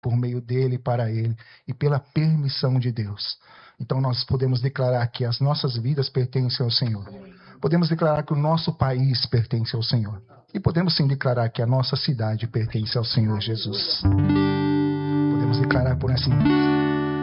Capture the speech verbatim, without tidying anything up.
por meio dele, para ele e pela permissão de Deus. Então nós podemos declarar que as nossas vidas pertencem ao Senhor. Podemos declarar que o nosso país pertence ao Senhor. E podemos sim declarar que a nossa cidade pertence ao Senhor Jesus. Podemos declarar por assim